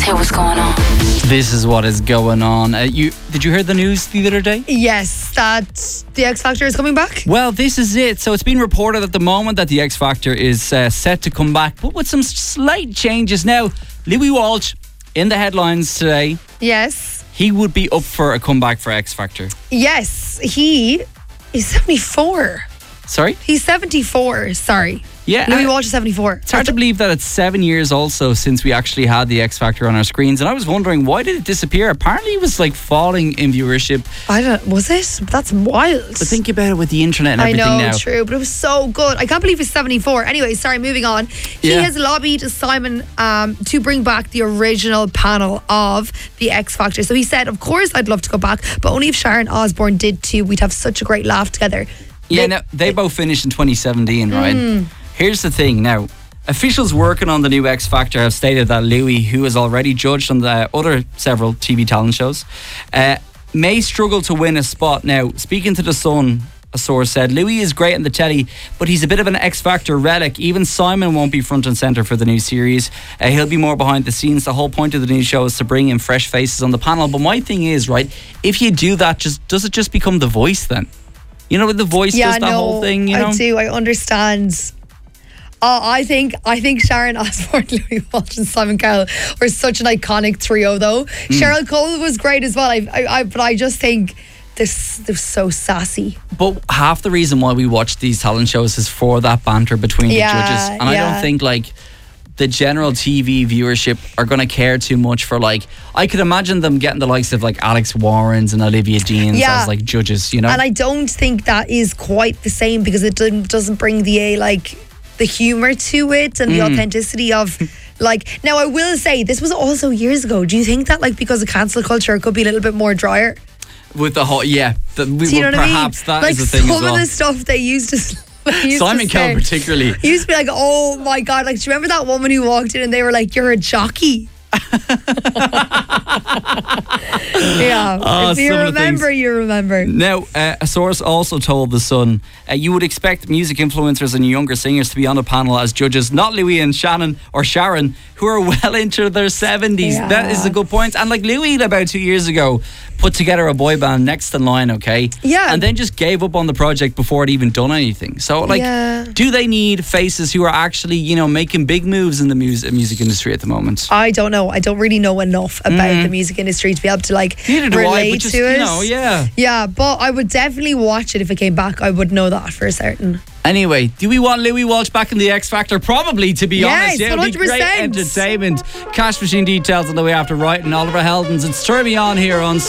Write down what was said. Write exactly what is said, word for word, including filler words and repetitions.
hear what's going on. This is what is going on. Uh, you Did you hear the news the other day? Yes, that the X Factor is coming back. Well, this is it. So it's been reported at the moment that the X Factor is uh, set to come back, but with some slight changes. Now, Louis Walsh in the headlines today. Yes. He would be up for a comeback for X Factor. Yes, he is seventy-four. Sorry? He's seventy-four, sorry. Yeah. Louis uh, Walsh is seventy-four. It's hard to believe that it's seven years also since we actually had the X Factor on our screens. And I was wondering, why did it disappear? Apparently it was like falling in viewership. I don't, was it? That's wild. But think about it with the internet and I everything know, now. true, but it was so good. I can't believe he's seventy-four. Anyway, sorry, moving on. He Yeah. has lobbied Simon um, to bring back the original panel of the X Factor. So he said, of course I'd love to go back, but only if Sharon Osbourne did too. We'd have such a great laugh together. Yeah, They- no, they both finished in twenty seventeen, right? Mm. Here's the thing now. Officials working on the new X Factor have stated that Louis, who is already judged on the other several T V talent shows, uh, may struggle to win a spot. Now, speaking to The Sun, a source said, Louis is great on the telly, but he's a bit of an X Factor relic. Even Simon won't be front and centre for the new series. Uh, he'll be more behind the scenes. The whole point of the new show is to bring in fresh faces on the panel. But my thing is, right, if you do that, just does it just become The Voice then? You know, with The Voice Yeah, does that no, whole thing, you know? I do, I understand. Uh, I think I think Sharon Osbourne, Louis Walsh and Simon Cowell were such an iconic trio though. Mm. Cheryl Cole was great as well. I, I, I but I just think this they're so sassy. But half the reason why we watch these talent shows is for that banter between the Yeah, judges. And I yeah. don't think like the general T V viewership are going to care too much for like, I could imagine them getting the likes of like Alex Warrens and Olivia Deans Yeah. as like judges, you know? And I don't think that is quite the same because it doesn't doesn't bring the uh, like the humor to it and the Mm. authenticity of like. Now I will say this was also years ago. Do you think that like because of cancel culture it could be a little bit more drier? With the whole, yeah. The, we, Do you know what perhaps I mean? that like is the thing some as well. of the stuff they used to. used Simon to Cowell say- particularly. He used to be like, oh my God, like, do you remember that woman who walked in and they were like, you're a jockey? Yeah. Oh, if you some of the remember, things. you remember. Now, uh, a source also told The Sun, uh, you would expect music influencers and younger singers to be on a panel as judges, not Louis and Shannon or Sharon, who are well into their seventies. Yeah. That is a good point. And like Louis, about two years ago, put together a boy band Next in Line, okay? Yeah. And then just gave up on the project before it even done anything. So, like, Yeah. do they need faces who are actually, you know, making big moves in the music music industry at the moment? I don't know. I don't really know enough about Mm. the music industry to be able to like Neither do I, relate but just, to you it. know, yeah. Yeah, but I would definitely watch it if it came back. I would know that for certain. Anyway, do we want Louis Walsh back in the X Factor? Probably, to be Yes, honest. Yeah, it would be great one hundred percent. entertainment. Cash Machine details on the way after Wright and Oliver Heldens. It's Turn Me On here on